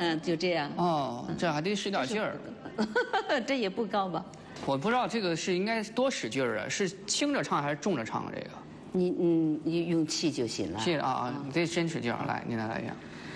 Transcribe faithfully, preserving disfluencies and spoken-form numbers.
嗯，就这样。 哦，这还得使点劲儿。 这也不高吧？ 我不知道这个是应该多使劲儿啊，是轻着唱还是重着唱？这个你嗯，你用气就行了。 气啊啊，你得真使劲儿。来，你来来一下。